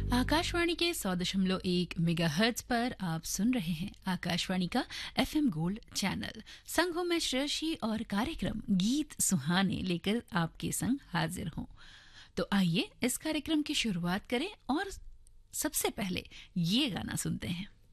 आकाशवाणी के 100.1 मेगाहर्ट्ज पर आप सुन रहे हैं आकाशवाणी का एफएम गोल्ड चैनल। संग हूं मैं श्रेयशी और कार्यक्रम गीत सुहाने लेकर आपके संग हाजिर हूं। तो आइए इस कार्यक्रम की शुरुआत करें और सबसे पहले ये गाना सुनते हैं।